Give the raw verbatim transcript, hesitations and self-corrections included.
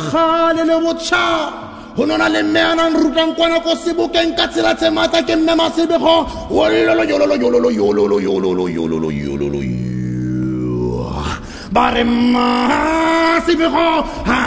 kgale le botjha ho nona le mme a nang rutang kwana ko sebokeng ka tsela tse matla ke mme Masebego ololo yololo yololo yololo yololo yololo yololo ba re Masebego ha